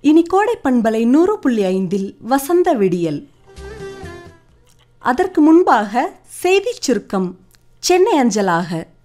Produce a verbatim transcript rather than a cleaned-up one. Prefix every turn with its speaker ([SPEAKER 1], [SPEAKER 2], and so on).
[SPEAKER 1] இனி கோடை பண்பலை நூறு புள்ளி ஐந்தில் வசந்த விடியல். அதற்கு முன்பாக செய்திச் சுருக்கம் சென்னை அஞ்சலாக.